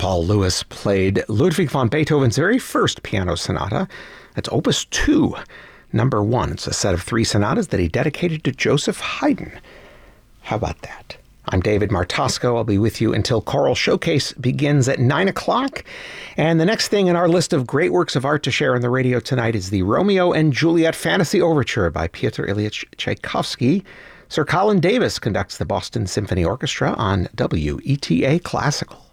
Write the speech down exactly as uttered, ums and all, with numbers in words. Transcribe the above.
Paul Lewis played Ludwig van Beethoven's very first piano sonata. That's Opus two, number one. It's a set of three sonatas that he dedicated to Joseph Haydn. How about that? I'm David Martosco. I'll be with you until Choral Showcase begins at nine o'clock. And the next thing in our list of great works of art to share on the radio tonight is the Romeo and Juliet Fantasy Overture by Pyotr Ilyich Tchaikovsky. Sir Colin Davis conducts the Boston Symphony Orchestra on W E T A Classical.